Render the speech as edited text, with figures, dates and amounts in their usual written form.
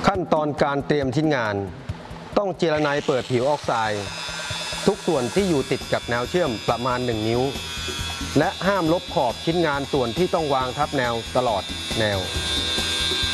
ขั้นตอนการเตรียมชิ้นงานต้องเจรไนเปิดผิวออกไซด์ทุกส่วนที่อยู่ติดกับแนวเชื่อมประมาณ1 นิ้วและห้ามลบขอบชิ้นงานส่วนที่ต้องวางทับแนวตลอดแนว